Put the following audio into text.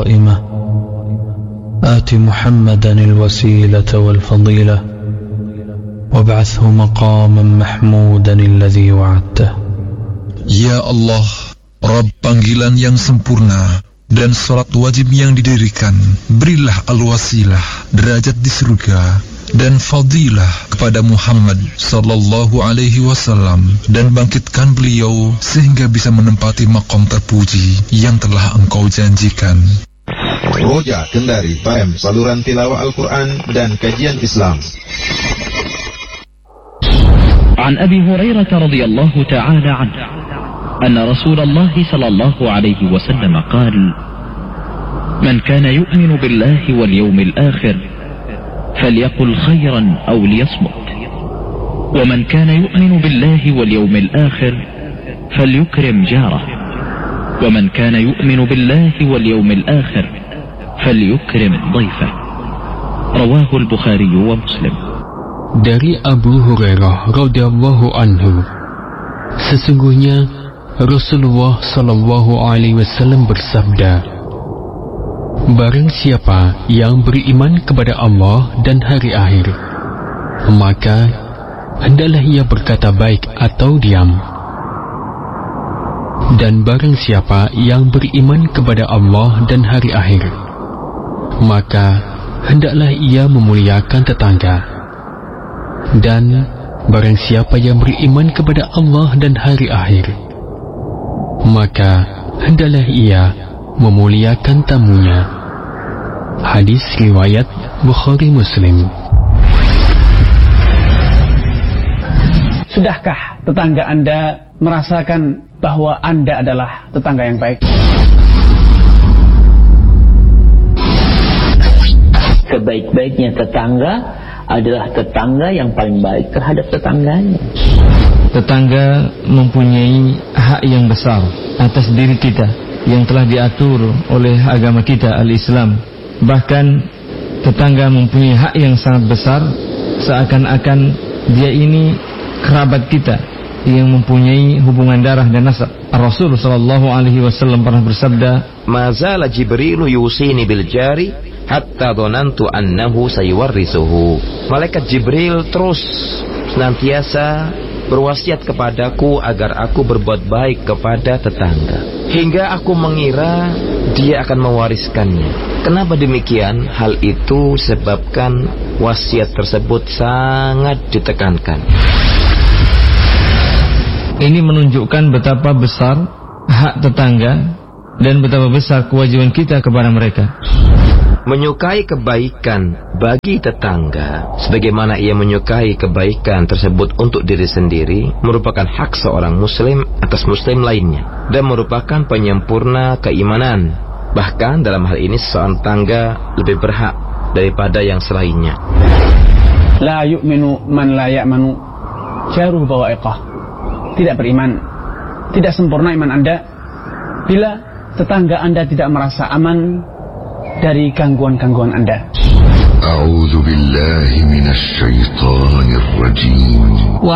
قائمة آت محمدا الوسيلة والفضيلة وابعثه مقاما محمودا الذي وعدته. Ya Allah, Rabb panggilan yang sempurna dan salat wajib yang didirikan, berilah al-wasilah, derajat di surga, dan fadilah kepada Muhammad sallallahu alaihi wasallam, dan bangkitkan beliau sehingga bisa menempati maqam terpuji yang telah Engkau janjikan. Roja Kendari FM, saluran tilawah Al-Quran dan kajian Islam. عن أبي هريرة رضي الله تعالى عنه أن رسول الله صلى الله عليه وسلم قال: من كان يؤمن بالله واليوم الآخر فليقل خيرا أو ليصمت، ومن كان يؤمن بالله واليوم الآخر فليكرم جاره، ومن كان يؤمن بالله واليوم الآخر فليكرم ضيفه. رواه البخاري ومسلم. Dari Abu Hurairah radhiyallahu anhu, sesungguhnya Rasulullah sallallahu alaihi wasallam bersabda, barang siapa yang beriman kepada Allah dan hari akhir, maka hendaklah ia berkata baik atau diam. Dan barang siapa yang beriman kepada Allah dan hari akhir, maka hendaklah ia memuliakan tetangga. Dan barang siapa yang beriman kepada Allah dan hari akhir, maka hendaklah ia memuliakan tamunya. Hadis riwayat Bukhari Muslim. Sudahkah tetangga Anda merasakan bahwa Anda adalah tetangga yang baik? Sebaik-baiknya tetangga adalah tetangga yang paling baik terhadap tetangganya. Tetangga mempunyai hak yang besar atas diri kita yang telah diatur oleh agama kita, al-Islam. Bahkan tetangga mempunyai hak yang sangat besar, seakan-akan dia ini kerabat kita yang mempunyai hubungan darah dan nasab. Rasul sallallahu alaihi wasallam pernah bersabda, "Mazala Jibrilu yusini bil jari hatta dhanantu annahu sayuwarrisuhu." Malaikat Jibril terus senantiasa berwasiat kepadaku agar aku berbuat baik kepada tetangga, hingga aku mengira dia akan mewariskannya. Kenapa demikian? Hal itu sebabkan wasiat tersebut sangat ditekankan. Ini menunjukkan betapa besar hak tetangga dan betapa besar kewajiban kita kepada mereka. Menyukai kebaikan bagi tetangga sebagaimana ia menyukai kebaikan tersebut untuk diri sendiri merupakan hak seorang muslim atas muslim lainnya dan merupakan penyempurna keimanan. Bahkan dalam hal ini seorang tetangga lebih berhak daripada yang selainnya. La yu'minu man la ya'manu jaruhu bawa'iqah. Tidak beriman, tidak sempurna iman Anda bila tetangga Anda tidak merasa aman dari gangguan-gangguan Anda. A'udzu billahi minasy syaithanir rajim.